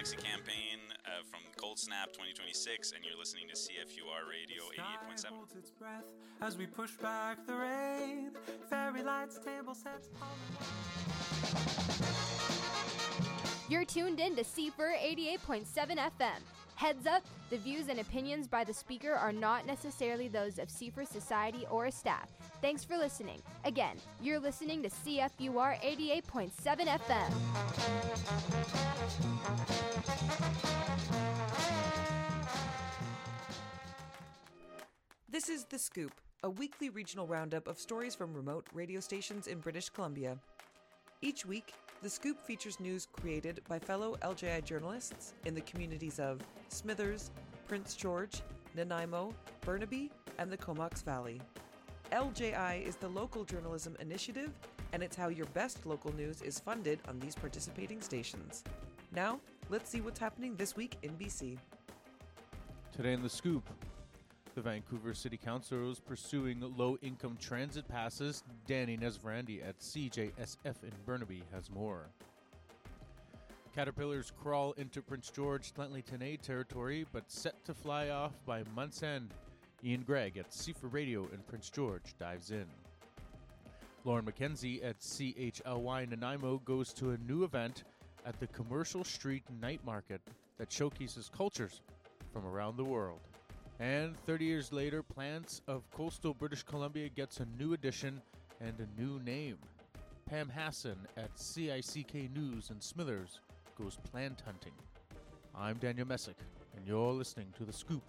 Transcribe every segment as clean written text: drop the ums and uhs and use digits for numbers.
Alexi campaign from Cold Snap 2026, and you're listening to CFUR Radio 88.7. Holds its breath as we push back the rain. Fairy lights, table sets. You're tuned in to CFUR 88.7 FM. Heads up, the views and opinions by the speaker are not necessarily those of CFUR Society or staff. Thanks for listening. Again, you're listening to CFUR 88.7 FM. This is The Scoop, a weekly regional roundup of stories from remote radio stations in British Columbia. Each week, The Scoop features news created by fellow LJI journalists in the communities of Smithers, Prince George, Nanaimo, Burnaby, and the Comox Valley. LJI is the local journalism initiative, and it's how your best local news is funded on these participating stations. Now, let's see what's happening this week in BC. Today in The Scoop, the Vancouver City Council is pursuing low-income transit passes. Danny Nesverandi at CJSF in Burnaby has more. Caterpillars crawl into Prince George Lentely-Tenay territory, but set to fly off by month's end. Ian Gregg at CFUR Radio in Prince George dives in. Lauren McKenzie at CHLY Nanaimo goes to a new event at the Commercial Street Night Market that showcases cultures from around the world. And 30 years later, Plants of Coastal British Columbia gets a new edition and a new name. Pam Hassan at CICK News in Smithers goes plant hunting. I'm Daniel Messick, and you're listening to The Scoop.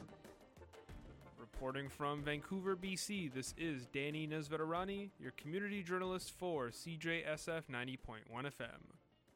Reporting from Vancouver, BC, this is Danny Nesvetarani, your community journalist for CJSF 90.1 FM.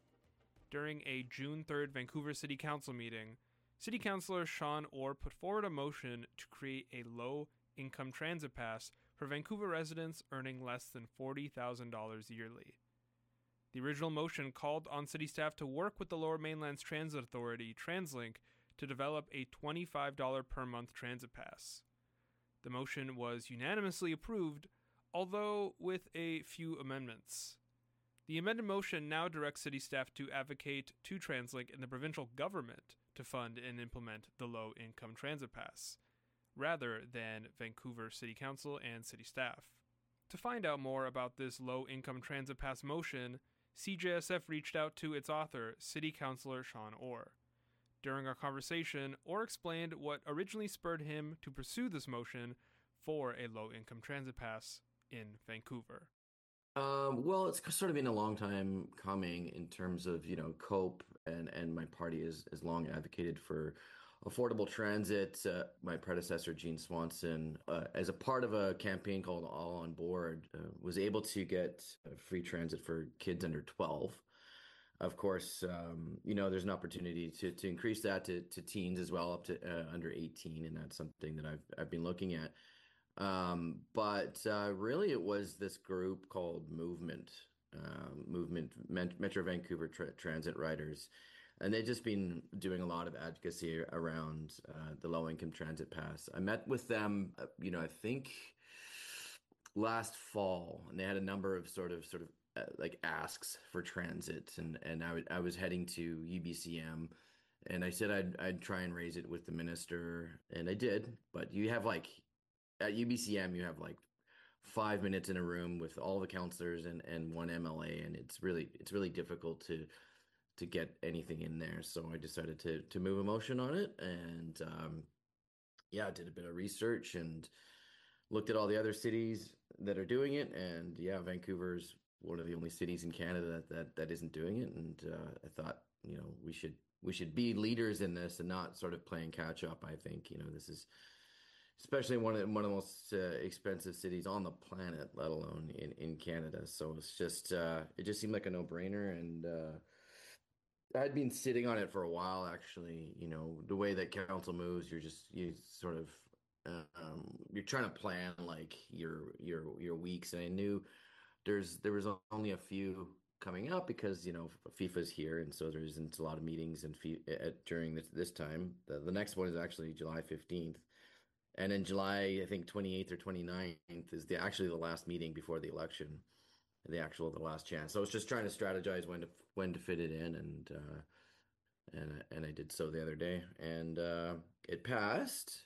During a June 3rd Vancouver City Council meeting, City Councillor Sean Orr put forward a motion to create a low-income transit pass for Vancouver residents earning less than $40,000 yearly. The original motion called on city staff to work with the Lower Mainland's Transit Authority, TransLink, to develop a $25 per month transit pass. The motion was unanimously approved, although with a few amendments. The amended motion now directs city staff to advocate to TransLink and the provincial government to fund and implement the low-income transit pass, rather than Vancouver City Council and city staff. To find out more about this low-income transit pass motion, CJSF reached out to its author, City Councillor Sean Orr. During our conversation, Orr explained what originally spurred him to pursue this motion for a low-income transit pass in Vancouver. Well, it's sort of been a long time coming in terms of, COPE and my party has long advocated for affordable transit. My predecessor, Gene Swanson, as a part of a campaign called All on Board, was able to get free transit for kids under 12. Of course, there's an opportunity to increase that to teens as well, up to under 18, and that's something that I've been looking at. But really, it was this group called Movement Metro Vancouver Transit Riders, and they've just been doing a lot of advocacy around the low-income transit pass. I met with them, I think last fall, and they had a number of sort of like asks for transit, and I was heading to UBCM, and I said I'd try and raise it with the minister, and I did. But you have at UBCM, you have 5 minutes in a room with all the councillors and one MLA, and it's really difficult to get anything in there. So I decided to move a motion on it, and I did a bit of research and looked at all the other cities that are doing it, and Vancouver's one of the only cities in Canada that isn't doing it, and I thought we should be leaders in this and not sort of playing catch up. I think this is especially one of the most expensive cities on the planet, let alone in Canada. So it's just it just seemed like a no-brainer, and I'd been sitting on it for a while, actually. The way that council moves, you're trying to plan your weeks, and I knew there was only a few coming up because FIFA's here, and so there isn't a lot of meetings during this time. The next one is actually July 15th. And in July, I think 28th or 29th is actually the last meeting before the election, the last chance. So I was just trying to strategize when to fit it in, and and I did so the other day, and it passed.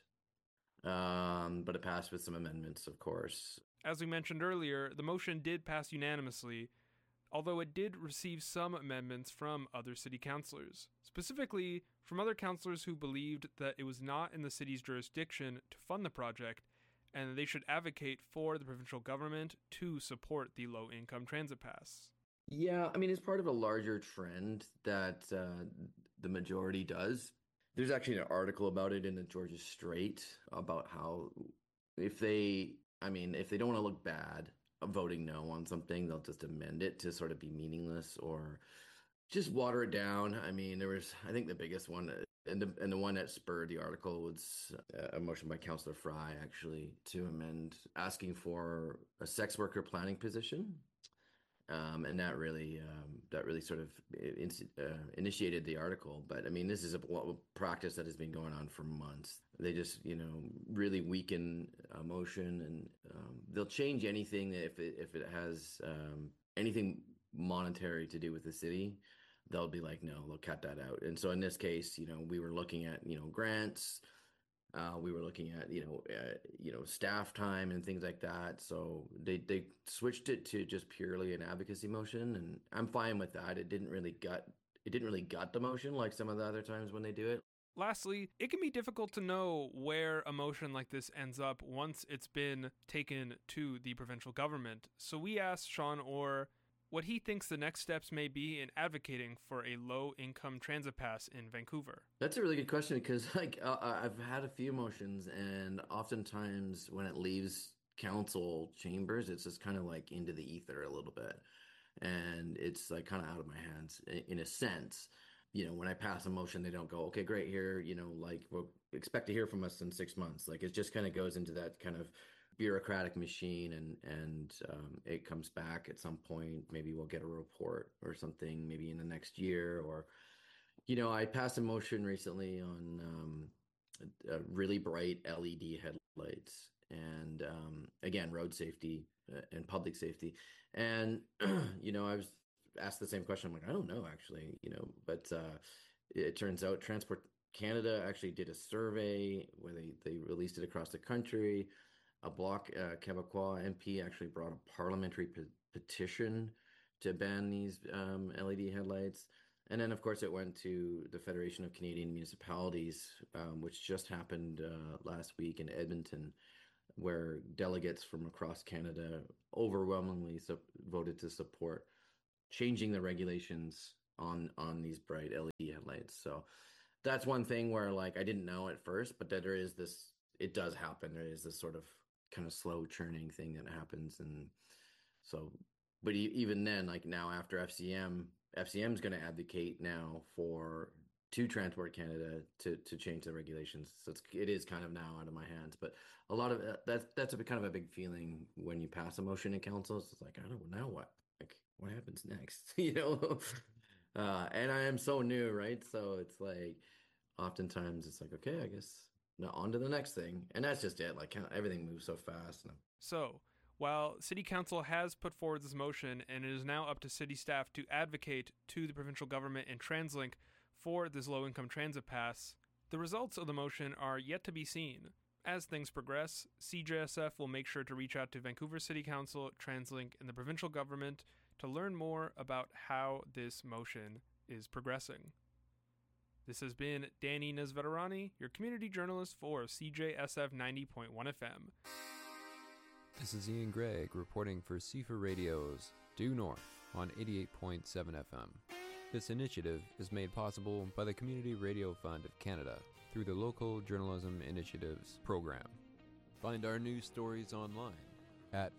But it passed with some amendments, of course. As we mentioned earlier, the motion did pass unanimously, although it did receive some amendments from other city councilors, specifically from other councilors who believed that it was not in the city's jurisdiction to fund the project, and they should advocate for the provincial government to support the low-income transit pass. Yeah, I mean, it's part of a larger trend that the majority does. There's actually an article about it in the Georgia Straight about how if they don't want to look bad voting no on something, they'll just amend it to sort of be meaningless or just water it down. I mean, I think the biggest one and the one that spurred the article was a motion by Councillor Fry, actually, to amend asking for a sex worker planning position. And that really sort of initiated the article. But I mean, this is a practice that has been going on for months. They just, really weaken a motion, and they'll change anything if it has anything monetary to do with the city. They'll be like, no, they'll cut that out. And so in this case, we were looking at, grants. We were looking at, staff time and things like that. So they switched it to just purely an advocacy motion, and I'm fine with that. It didn't really gut the motion like some of the other times when they do it. Lastly, it can be difficult to know where a motion like this ends up once it's been taken to the provincial government. So we asked Sean Orr what he thinks the next steps may be in advocating for a low-income transit pass in Vancouver. That's a really good question, because I've had a few motions, and oftentimes when it leaves council chambers, it's just kind of like into the ether a little bit, and it's like kind of out of my hands in a sense. When I pass a motion, they don't go, okay, great, here, we'll expect to hear from us in 6 months. Like, it just kind of goes into that kind of bureaucratic machine, and it comes back at some point. Maybe we'll get a report or something maybe in the next year, or I passed a motion recently on really bright LED headlights, and again, road safety and public safety. And I was asked the same question. I'm like, I don't know, actually, but it turns out Transport Canada actually did a survey where they released it across the country. A Bloc Québécois MP actually brought a parliamentary petition to ban these LED headlights. And then, of course, it went to the Federation of Canadian Municipalities, which just happened last week in Edmonton, where delegates from across Canada overwhelmingly voted to support changing the regulations on these bright LED headlights. So that's one thing where, like, I didn't know at first, but that it does happen. There is this sort of kind of slow churning thing that happens. And so, but even then, like now after FCM is going to advocate now to Transport Canada to change the regulations. So it is kind of now out of my hands, but a lot of that's kind of a big feeling when you pass a motion in council. It's like, I don't know, now what? Like, what happens next? And I am so new, right? So it's like, oftentimes it's like, okay, I guess now on to the next thing. And that's just it. Like, everything moves so fast. So while City Council has put forward this motion, and it is now up to city staff to advocate to the provincial government and TransLink for this low-income transit pass, the results of the motion are yet to be seen. As things progress, CJSF will make sure to reach out to Vancouver City Council, TransLink, and the provincial government to learn more about how this motion is progressing. This has been Danny Nesveterani, your community journalist for CJSF 90.1 FM. This is Ian Gregg reporting for CFR Radio's Due North on 88.7 FM. This initiative is made possible by the Community Radio Fund of Canada through the Local Journalism Initiatives program. Find our news stories online at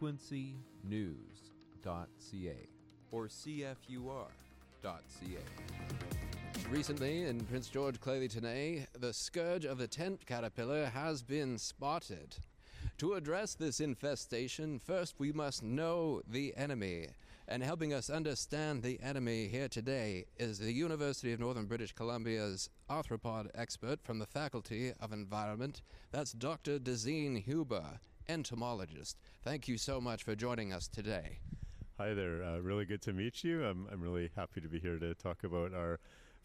frequencynews.ca or cfur.ca. Recently, in Prince George Clearly-Tenay, the scourge of the tent caterpillar has been spotted. To address this infestation, first we must know the enemy. And helping us understand the enemy here today is the University of Northern British Columbia's arthropod expert from the Faculty of Environment. That's Dr. Dezeen Huber, entomologist. Thank you so much for joining us today. Hi there. Really good to meet you. I'm really happy to be here to talk about our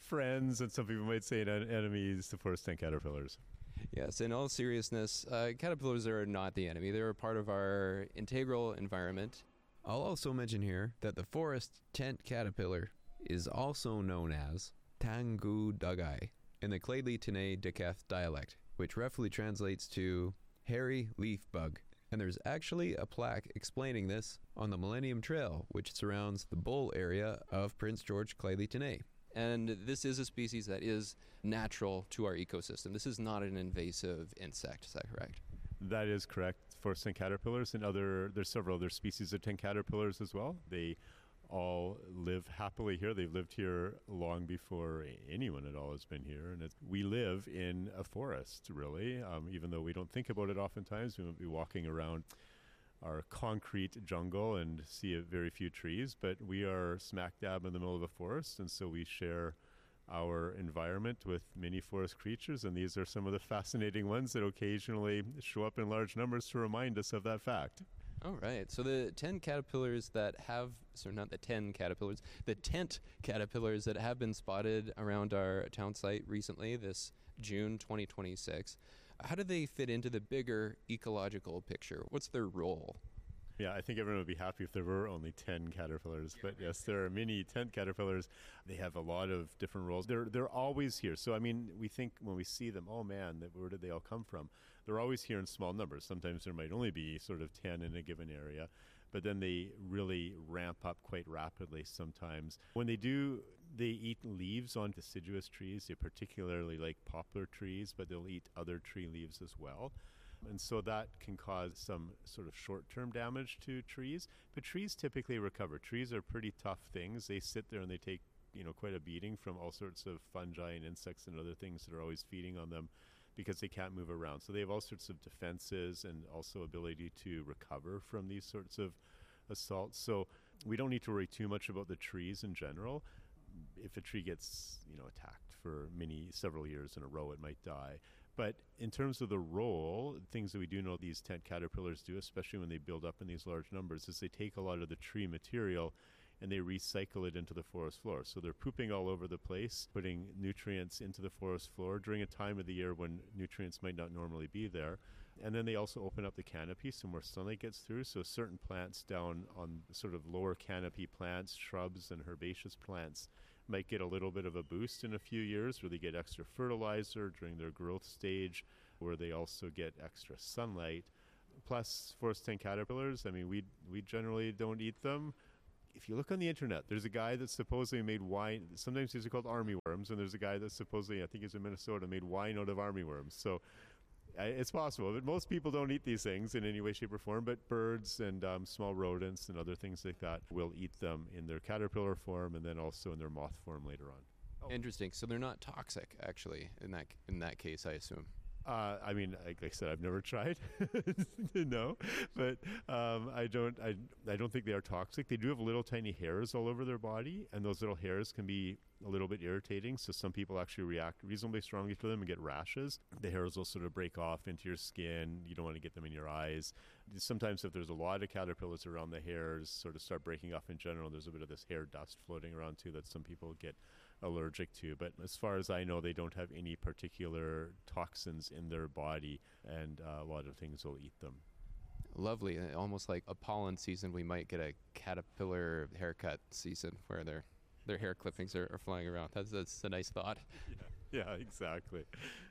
friends, and some people might say enemies to forest tent caterpillars. Yes, in all seriousness, caterpillars are not the enemy. They're a part of our integral environment. I'll also mention here that the forest tent caterpillar is also known as Tangu Dagai in the Clayley-Tenay Deketh dialect, which roughly translates to hairy leaf bug. And there's actually a plaque explaining this on the Millennium Trail, which surrounds the Bull area of Prince George Clayley-Tenay. And this is a species that is natural to our ecosystem. This is not an invasive insect. Is that correct? That is correct. Forest tent caterpillars and there's several other species of tent caterpillars as well. They all live happily here. They've lived here long before anyone at all has been here. And we live in a forest, really, even though we don't think about it oftentimes. We might be walking around our concrete jungle and see very few trees, but we are smack dab in the middle of a forest, and so we share our environment with many forest creatures, and these are some of the fascinating ones that occasionally show up in large numbers to remind us of that fact. All right. So the 10 caterpillars that have, sorry, not the 10 caterpillars, the tent caterpillars that have been spotted around our town site recently, this June 2026, how do they fit into the bigger ecological picture? What's their role? Yeah, I think everyone would be happy if there were only 10 caterpillars. But yes, there are many tent caterpillars. They have a lot of different roles. They're always here. So, I mean, we think when we see them, oh man, where did they all come from? They're always here in small numbers. Sometimes there might only be sort of 10 in a given area. But then they really ramp up quite rapidly sometimes. When they do, they eat leaves on deciduous trees. They particularly like poplar trees, but they'll eat other tree leaves as well. And so that can cause some sort of short-term damage to trees. But trees typically recover. Trees are pretty tough things. They sit there and they take, quite a beating from all sorts of fungi and insects and other things that are always feeding on them because they can't move around. So they have all sorts of defenses and also ability to recover from these sorts of assaults. So we don't need to worry too much about the trees in general. If a tree gets, attacked for several years in a row, it might die. But in terms of the role, things that we do know these tent caterpillars do, especially when they build up in these large numbers, is they take a lot of the tree material and they recycle it into the forest floor. So they're pooping all over the place, putting nutrients into the forest floor during a time of the year when nutrients might not normally be there. And then they also open up the canopy so more sunlight gets through. So certain plants down on sort of lower canopy plants, shrubs and herbaceous plants might get a little bit of a boost in a few years where they get extra fertilizer during their growth stage, where they also get extra sunlight. Plus, forest tent caterpillars, I mean, we generally don't eat them. If you look on the internet, there's a guy that supposedly made wine. Sometimes these are called army worms, and there's a guy that supposedly, I think he's in Minnesota, made wine out of army worms. So it's possible, but most people don't eat these things in any way, shape, or form. But birds and small rodents and other things like that will eat them in their caterpillar form and then also in their moth form later on. Interesting. So they're not toxic, actually, in that case, I assume. I mean, like I said, I've never tried to know, but I don't think they are toxic. They do have little tiny hairs all over their body, and those little hairs can be a little bit irritating. So some people actually react reasonably strongly to them and get rashes. The hairs will sort of break off into your skin. You don't want to get them in your eyes. Sometimes if there's a lot of caterpillars around, the hairs sort of start breaking off in general. There's a bit of this hair dust floating around too that some people get allergic to. But as far as I know, they don't have any particular toxins in their body, and a lot of things will eat them. Lovely. Almost like a pollen season, we might get a caterpillar haircut season where their hair clippings are flying around. That's a nice thought. Yeah, exactly.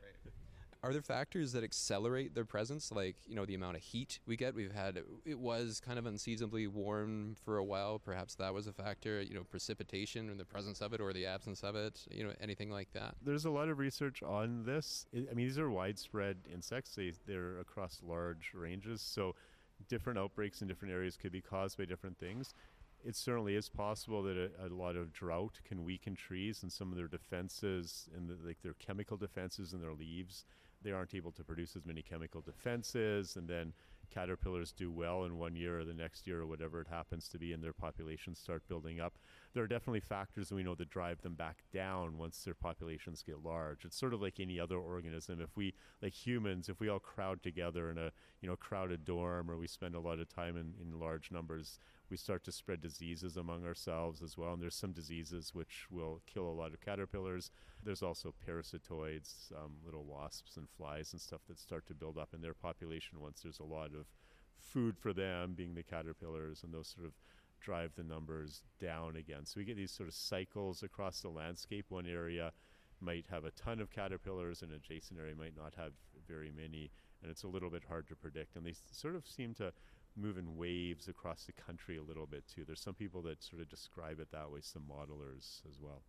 Are there factors that accelerate their presence, like, the amount of heat we get? It was kind of unseasonably warm for a while. Perhaps that was a factor, precipitation and the presence of it or the absence of it, anything like that. There's a lot of research on this. I mean, these are widespread insects. They're across large ranges. So different outbreaks in different areas could be caused by different things. It certainly is possible that a lot of drought can weaken trees and some of their defenses and their chemical defenses in their leaves. They aren't able to produce as many chemical defenses, and then caterpillars do well in one year or the next year or whatever it happens to be, and their populations start building up. there are definitely factors that we know that drive them back down once their populations get large. It's sort of like any other organism. If we, like humans, if we all crowd together in a crowded dorm, or we spend a lot of time in large numbers, we start to spread diseases among ourselves as well. And there's some diseases which will kill a lot of caterpillars. There's also parasitoids, little wasps and flies and stuff that start to build up in their population once there's a lot of food for them, being the caterpillars, and those sort of drive the numbers down again. So we get these sort of cycles across the landscape. One area might have a ton of caterpillars, and an adjacent area might not have very many, and it's a little bit hard to predict. And they sort of seem to move in waves across the country a little bit too. There's some people that sort of describe it that way, some modelers as well.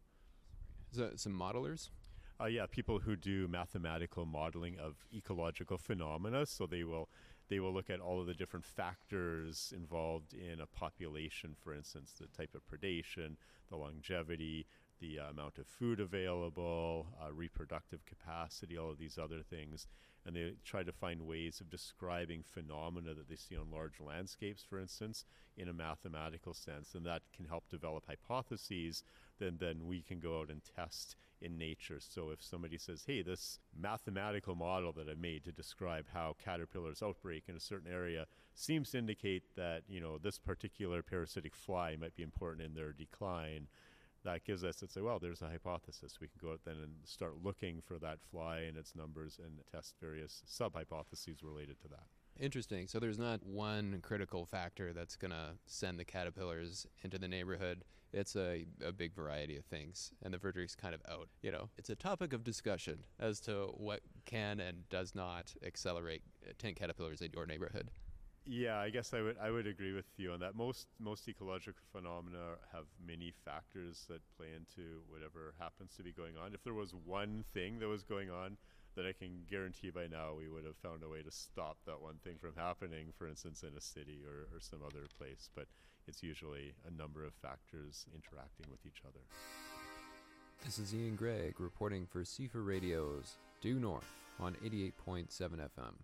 Some modelers? Yeah, people who do mathematical modeling of ecological phenomena. So they will look at all of the different factors involved in a population, for instance, the type of predation, the longevity, the amount of food available, reproductive capacity, all of these other things. And they try to find ways of describing phenomena that they see on large landscapes, for instance, in a mathematical sense. And that can help develop hypotheses then we can go out and test in nature. So if somebody says, hey, this mathematical model that I made to describe how caterpillars outbreak in a certain area seems to indicate that, this particular parasitic fly might be important in their decline, that gives us, let's say, well, there's a hypothesis. We can go out then and start looking for that fly and its numbers and test various sub-hypotheses related to that. Interesting. So there's not one critical factor that's going to send the caterpillars into the neighborhood. It's a big variety of things, and the verdict's kind of out. It's a topic of discussion as to what can and does not accelerate tent caterpillars in your neighborhood. Yeah, I guess I would agree with you on that. Most ecological phenomena have many factors that play into whatever happens to be going on. If there was one thing that was going on that I can guarantee by now we would have found a way to stop that one thing from happening, for instance, in a city or some other place. But it's usually a number of factors interacting with each other. This is Ian Gregg reporting for CFR Radio's Due North on 88.7 FM.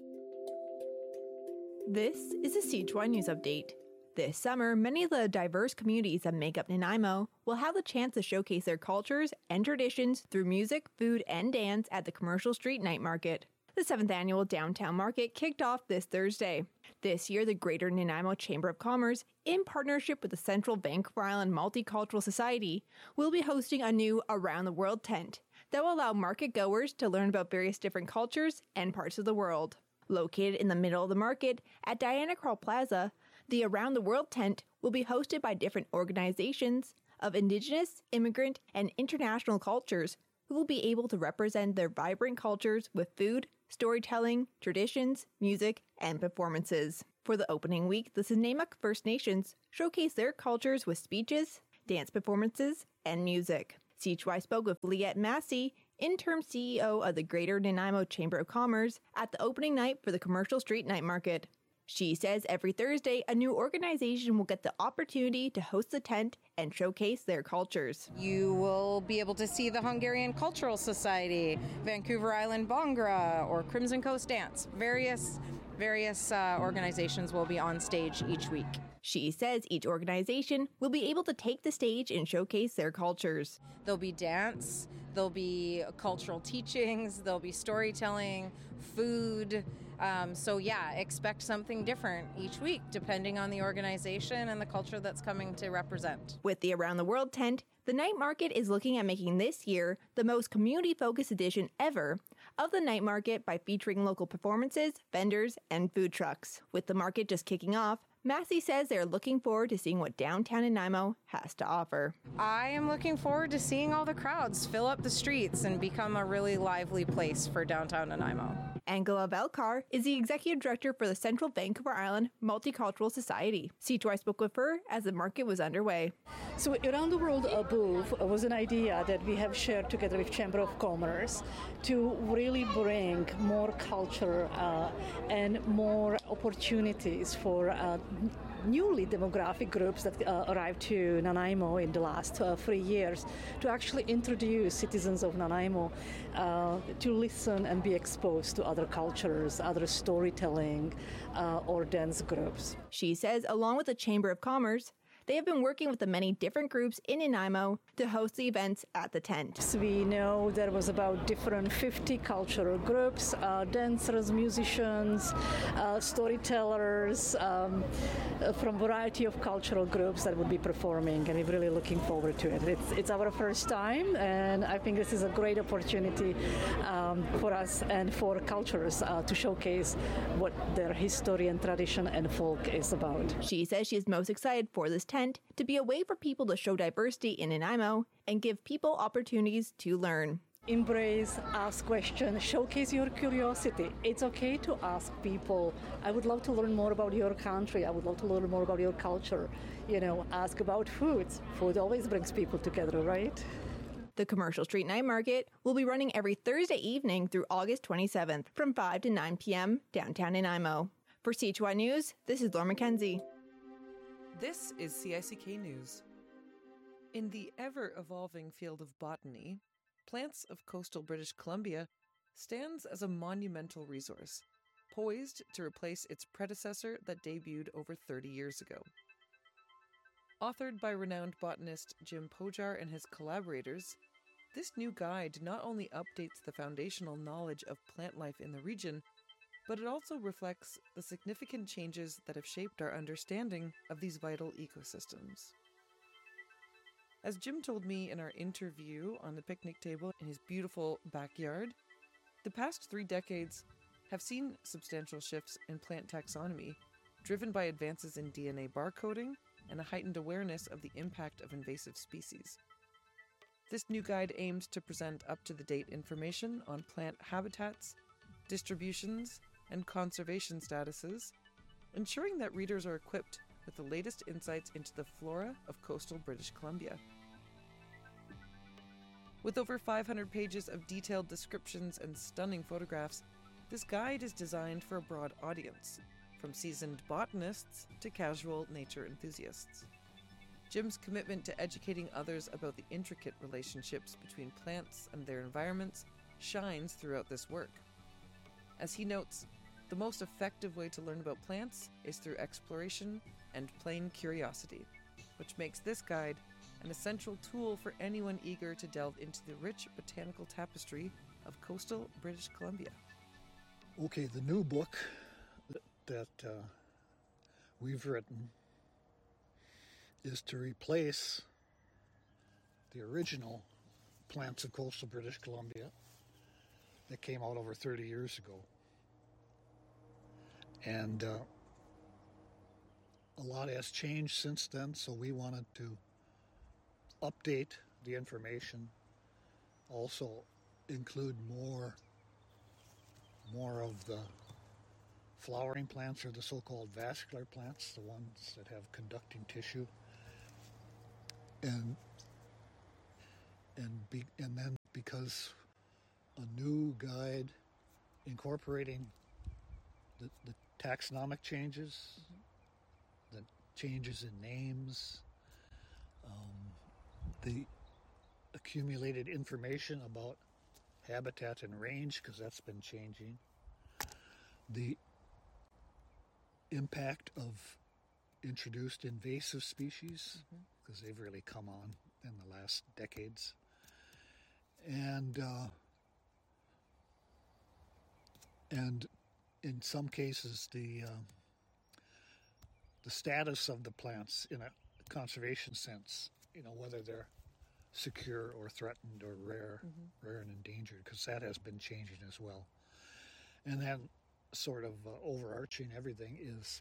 This is a CHY News Update. This summer, many of the diverse communities that make up Nanaimo will have the chance to showcase their cultures and traditions through music, food, and dance at the Commercial Street Night Market. The 7th annual Downtown Market kicked off this Thursday. This year, the Greater Nanaimo Chamber of Commerce, in partnership with the Central Vancouver Island Multicultural Society, will be hosting a new Around the World tent that will allow market goers to learn about various different cultures and parts of the world. Located in the middle of the market at Diana Krall Plaza, the Around the World tent will be hosted by different organizations of Indigenous, immigrant, and international cultures who will be able to represent their vibrant cultures with food, storytelling, traditions, music, and performances. For the opening week, the Snuneymuxw First Nations showcase their cultures with speeches, dance performances, and music. CHY spoke with Liette Massey, interim CEO of the Greater Nanaimo Chamber of Commerce, at the opening night for the Commercial Street Night Market. She says every Thursday, a new organization will get the opportunity to host the tent and showcase their cultures. You will be able to see the Hungarian Cultural Society, Vancouver Island Bhangra, or Crimson Coast Dance. Various organizations will be on stage each week. She says each organization will be able to take the stage and showcase their cultures. There'll be dance, there'll be cultural teachings, there'll be storytelling, food. Expect something different each week, depending on the organization and the culture that's coming to represent. With the Around the World tent, the night market is looking at making this year the most community-focused edition ever of the night market by featuring local performances, vendors, and food trucks. With the market just kicking off, Massey says they're looking forward to seeing what downtown Nanaimo has to offer. I am looking forward to seeing all the crowds fill up the streets and become a really lively place for downtown Nanaimo. Angela Velkar is the executive director for the Central Vancouver Island Multicultural Society. CHY spoke with her as the market was underway. So Around the World Above was an idea that we have shared together with Chamber of Commerce to really bring more culture and more opportunities for newly demographic groups that arrived to Nanaimo in the last 3 years to actually introduce citizens of Nanaimo to listen and be exposed to other cultures, other storytelling or dance groups. She says along with the Chamber of Commerce, They have been working with the many different groups in Nanaimo to host the events at the tent. So we know there was about different 50 cultural groups, dancers, musicians, storytellers, from a variety of cultural groups that would be performing, and we're really looking forward to it. It's our first time, and I think this is a great opportunity for us and for cultures to showcase what their history and tradition and folk is about. She says she is most excited for this tent to be a way for people to show diversity in Nanaimo and give people opportunities to learn. Embrace, ask questions, showcase your curiosity. It's okay to ask people, I would love to learn more about your country. I would love to learn more about your culture. Ask about food. Food always brings people together, right? The Commercial Street Night Market will be running every Thursday evening through August 27th from 5 to 9 p.m. downtown Nanaimo. For CHY News, this is Lauren McKenzie. This is CICK News. In the ever-evolving field of botany, Plants of Coastal British Columbia stands as a monumental resource, poised to replace its predecessor that debuted over 30 years ago. Authored by renowned botanist Jim Pojar and his collaborators, this new guide not only updates the foundational knowledge of plant life in the region, but it also reflects the significant changes that have shaped our understanding of these vital ecosystems. As Jim told me in our interview on the picnic table in his beautiful backyard, the past 3 decades have seen substantial shifts in plant taxonomy, driven by advances in DNA barcoding and a heightened awareness of the impact of invasive species. This new guide aims to present up-to-the-date information on plant habitats, distributions, and conservation statuses, ensuring that readers are equipped with the latest insights into the flora of coastal British Columbia. With over 500 pages of detailed descriptions and stunning photographs, this guide is designed for a broad audience, from seasoned botanists to casual nature enthusiasts. Jim's commitment to educating others about the intricate relationships between plants and their environments shines throughout this work. As he notes, the most effective way to learn about plants is through exploration and plain curiosity, which makes this guide an essential tool for anyone eager to delve into the rich botanical tapestry of coastal British Columbia. Okay, the new book that we've written is to replace the original Plants of Coastal British Columbia that came out over 30 years ago. And a lot has changed since then, so we wanted to update the information, also include more of the flowering plants, or the so-called vascular plants, the ones that have conducting tissue, and then because a new guide incorporating the taxonomic changes, the changes in names, the accumulated information about habitat and range, because that's been changing, the impact of introduced invasive species, because they've really come on in the last decades, and in some cases the status of the plants in a conservation sense, whether they're secure or threatened or rare and endangered, because that has been changing as well. And then sort of overarching everything is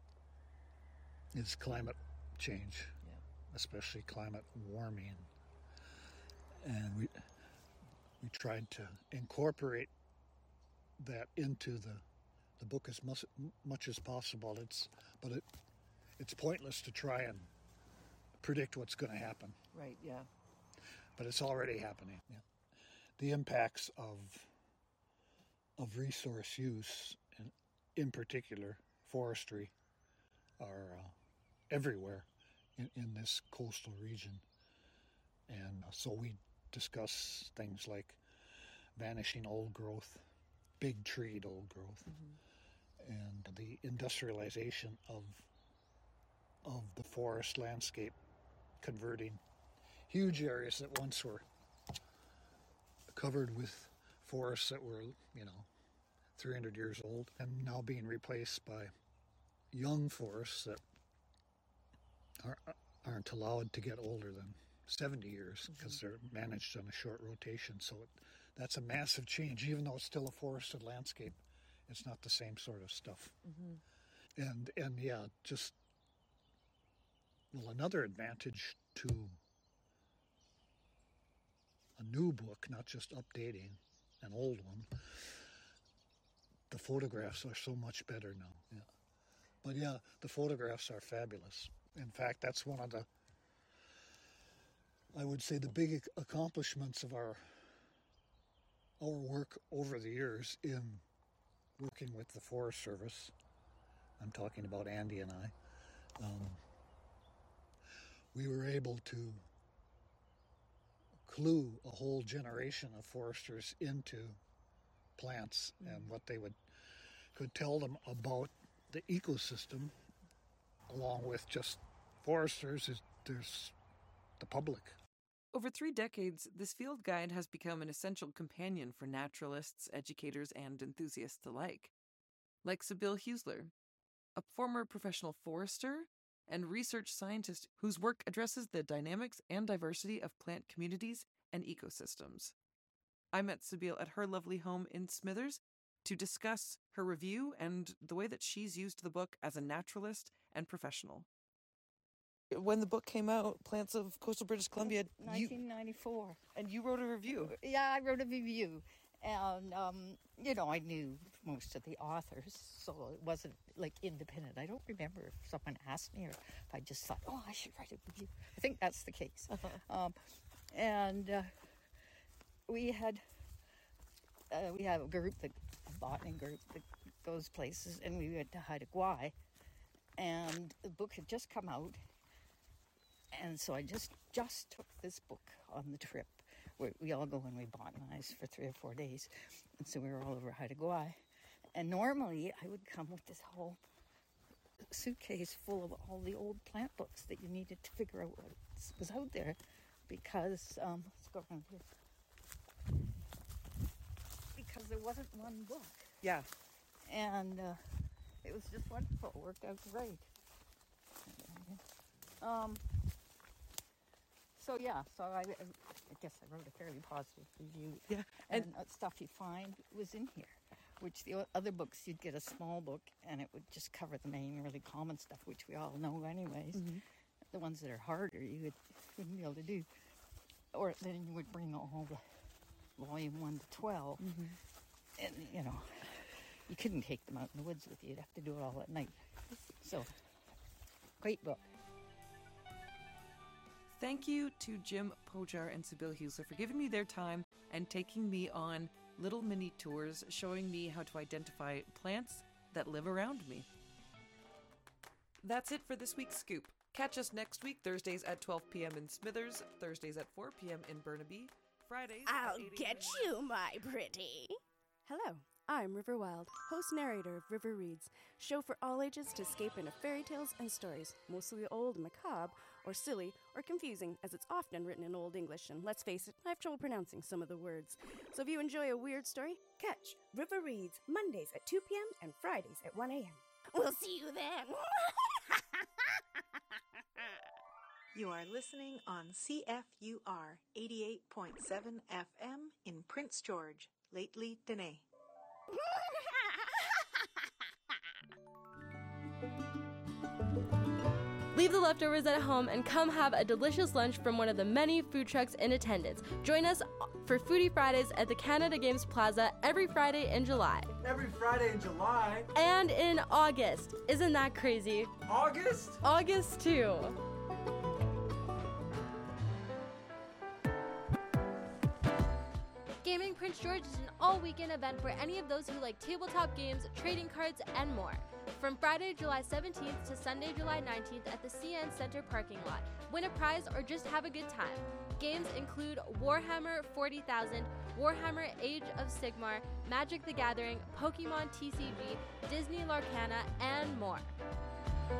climate change, especially climate warming. And we tried to incorporate that into the book as much as possible. But it's pointless to try and predict what's going to happen. Right, yeah. But it's already happening. Yeah. The impacts of resource use, and in particular forestry, are everywhere in this coastal region. And so we discuss things like vanishing old growth, big treed old growth, and the industrialization of of the forest landscape, converting huge areas that once were covered with forests that were, 300 years old, and now being replaced by young forests that aren't allowed to get older than 70 years because they're managed on a short rotation. So that's a massive change. Even though it's still a forested landscape, it's not the same sort of stuff. And yeah, just, well, another advantage to a new book, not just updating an old one, the photographs are so much better now. Yeah. But yeah, the photographs are fabulous. In fact, that's one of the, I would say, the big accomplishments of our work over the years in working with the Forest Service. I'm talking about Andy and I. We were able to clue a whole generation of foresters into plants and what they could tell them about the ecosystem, along with just foresters. There's the public. Over 3 decades, this field guide has become an essential companion for naturalists, educators, and enthusiasts alike. Like Sibylle Huesler, a former professional forester and research scientist whose work addresses the dynamics and diversity of plant communities and ecosystems. I met Sibylle at her lovely home in Smithers to discuss her review and the way that she's used the book as a naturalist and professional. When the book came out, Plants of Coastal British Columbia, 1994. And you wrote a review. Yeah, I wrote a review. And, I knew most of the authors, so it wasn't like independent. I don't remember if someone asked me or if I just thought, I should write a review. I think that's the case. We had a group, a botany group that goes places, and we went to Haida Gwaii, and the book had just come out. And so I just took this book on the trip. We all go and we botanize for 3 or 4 days. And so we were all over Haida Gwaii. And normally I would come with this whole suitcase full of all the old plant books that you needed to figure out what was out there. Because, let's go around here. Because there wasn't one book. Yeah. And it was just wonderful. It worked out great. So I guess I wrote a fairly positive review. Yeah. And stuff you find was in here, which the other books, you'd get a small book and it would just cover the main really common stuff, which we all know anyways. The ones that are harder, you wouldn't be able to do. Or then you would bring all the volume 1 to 12. And, you couldn't take them out in the woods with you. You'd have to do it all at night. So, great book. Thank you to Jim Pojar and Sibylle Huesler for giving me their time and taking me on little mini tours showing me how to identify plants that live around me. That's it for this week's Scoop. Catch us next week, Thursdays at 12 p.m. in Smithers, Thursdays at 4 p.m. in Burnaby, Fridays I'll at 8 get you, my pretty. Hello, I'm River Wild, host narrator of River Reads, show for all ages to escape into fairy tales and stories, mostly old and macabre, or silly, or confusing, as it's often written in Old English, and let's face it, I have trouble pronouncing some of the words. So if you enjoy a weird story, catch River Reads Mondays at 2 p.m. and Fridays at 1 a.m. We'll see you then. You are listening on CFUR 88.7 FM in Prince George, lately Dene. Leave the leftovers at home and come have a delicious lunch from one of the many food trucks in attendance. Join us for Foodie Fridays at the Canada Games Plaza every Friday in July. Every Friday in July? And in August. Isn't that crazy? August? August too. Gaming Prince George is an all-weekend event for any of those who like tabletop games, trading cards, and more. From Friday, July 17th to Sunday, July 19th at the CN Center parking lot. Win a prize or just have a good time. Games include Warhammer 40,000, Warhammer Age of Sigmar, Magic the Gathering, Pokemon TCG, Disney Lorcana, and more.